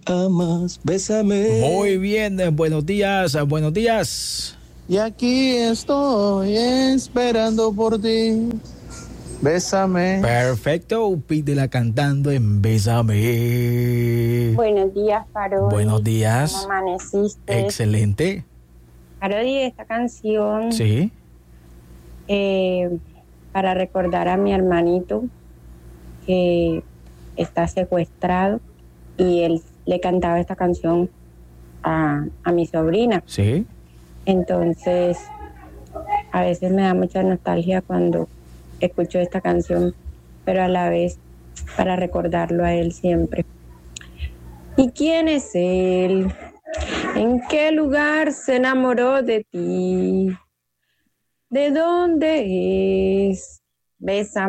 Amas, bésame. Muy bien, buenos días, buenos días. Y aquí estoy esperando por ti. Bésame. Perfecto, pídela cantando en Bésame. Buenos días, Parodi. Buenos días. ¿Cómo amaneciste? Excelente. Parodi, esta canción Sí. para recordar a mi hermanito que está secuestrado y él le cantaba esta canción a mi sobrina. Sí. Entonces, a veces me da mucha nostalgia cuando escucho esta canción, pero a la vez para recordarlo a él siempre. ¿Y quién es él? ¿En qué lugar se enamoró de ti? ¿De dónde es? Bésame.